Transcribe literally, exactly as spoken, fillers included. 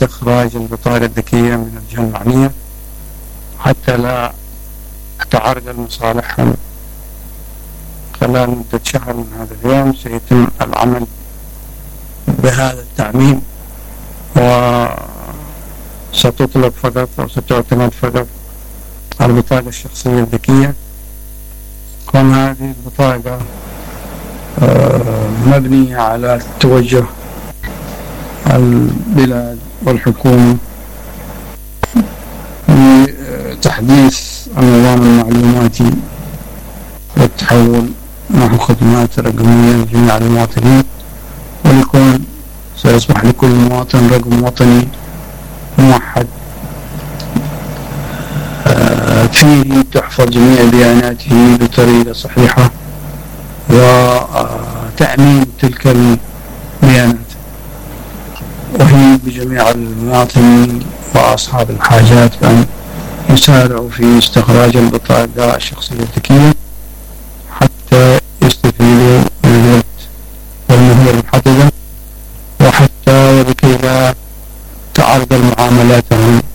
استخراج البطاقة الذكية من الجهة المعنية حتى لا تتعرض مصالحهم. خلال مدة شهر من هذا اليوم سيتم العمل بهذا التعميم، وستطلب فقط أو ستعتمد فقط البطاقة الشخصية الذكية. كون هذه البطاقة مبنية على توجه البلاد والحكومة لتحديث النظام المعلوماتي والتحول نحو خدمات رقمية لجميع المواطنين، ويكون سيصبح لكل مواطن رقم وطني موحد فيه تحفظ جميع بياناته بطريقة صحيحة وتأمين تلك البيانات، وهي بجميع المواطنين وأصحاب الحاجات بأن يسارعوا في استخراج البطاقة الشخصية الذكية حتى يستفيدوا من الوقت والمهلة المحددة، وحتى ولكي لا تعرض المعاملات